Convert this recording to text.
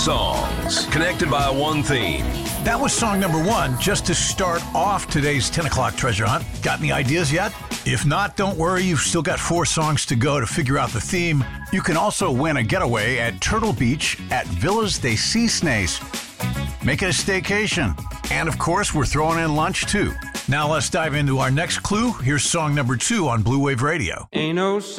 songs connected by one theme. That was song number 1, just to start off today's 10 o'clock treasure hunt. Got any ideas yet? If not, don't worry, you've still got 4 songs to go to figure out the theme. You can also win a getaway at Turtle Beach at Villas de Cisnes. Make it a staycation. And of course, we're throwing in lunch too. Now let's dive into our next clue. Here's song number 2 on Blue Wave Radio. Ain't no